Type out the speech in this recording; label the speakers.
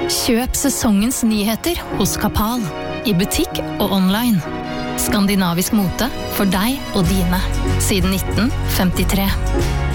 Speaker 1: Kjøp sesongens nyheter hos Kapal, i butikk og online. Skandinavisk mote for deg og dine, siden 1953.